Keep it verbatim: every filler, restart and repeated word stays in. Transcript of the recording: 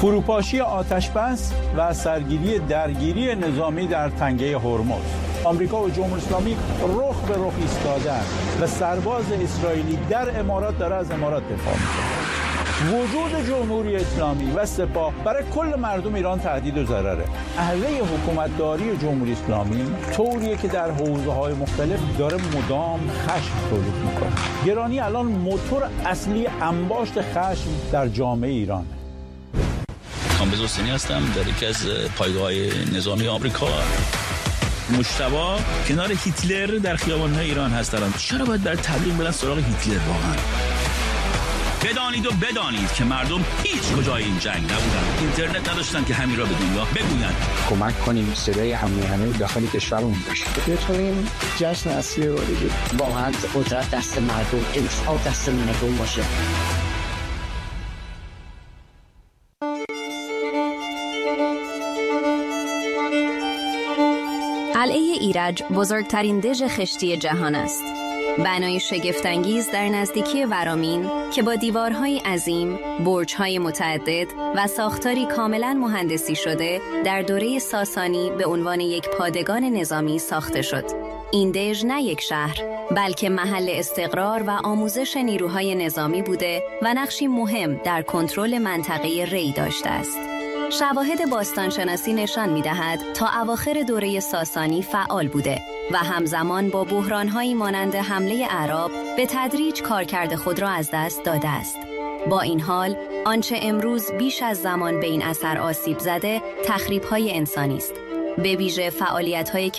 فروپاشی آتش‌بس و سرگیری درگیری نظامی در تنگه هرمز. آمریکا و جمهوری اسلامی رخ به رخ ایستادند و سرباز اسرائیلی در امارات داره از امارات دفاع می‌کنه. وجود جمهوری اسلامی و سپاه برای کل مردم ایران تهدید و ضرره. اهله حکومتداری جمهوری اسلامی طوریه که در حوزه‌های مختلف داره مدام خشم تولید میکنه. گرانی الان موتور اصلی انباشت خشم در جامعه ایرانه. کامبیز حسینی هستم، در یکی از پایگاه‌های نظامی آمریکا. مجتبی کنار هیتلر در خیابان‌های ایران هست الان. چرا باید بر تبلیغ برن سراغ هیتلر واقعا؟ بدانید و بدانید که مردم هیچ کجای این جنگ نبودن. اینترنت نداشتن که همین را به دنیا بگویند. کمک کنیم صدای همه همه داخل کشورمون بشه. بتونیم جشن اصلی رو بگیریم. واقعا قدرت دست مردم، انصاف دست مردم باشه. قلعه ایرج بزرگترین دژ خشتی جهان است. بنای شگفت‌انگیز در نزدیکی ورامین که با دیوارهای عظیم، برج‌های متعدد و ساختاری کاملاً مهندسی شده در دوره ساسانی به عنوان یک پادگان نظامی ساخته شد. این دژ نه یک شهر، بلکه محل استقرار و آموزش نیروهای نظامی بوده و نقشی مهم در کنترل منطقه ری داشته است. شواهد باستانشناسی نشان می‌دهد تا اواخر دوره ساسانی فعال بوده و همزمان با بحران‌هایی مانند حمله اعراب به تدریج کارکرد خود را از دست داده است. با این حال، آنچه امروز بیش از زمان به این اثر آسیب زده، تخریب‌های انسانی است. به ویژه فعالیت‌هایی که